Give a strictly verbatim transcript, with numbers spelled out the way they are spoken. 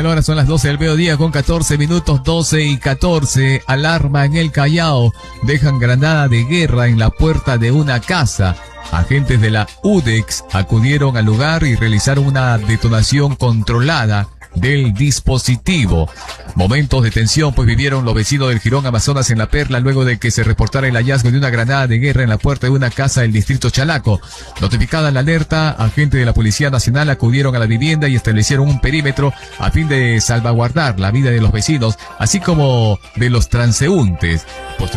de la hora, son las doce del mediodía con catorce minutos, doce y catorce. Alarma en el Callao. Dejan granada de guerra en la puerta de una casa. Agentes de la U D E X acudieron al lugar y realizaron una detonación controlada del dispositivo. Momentos de tensión pues vivieron los vecinos del Jirón Amazonas en La Perla luego de que se reportara el hallazgo de una granada de guerra en la puerta de una casa del distrito Chalaco. Notificada la alerta, agentes de la Policía Nacional acudieron a la vivienda y establecieron un perímetro a fin de salvaguardar la vida de los vecinos, así como de los transeúntes.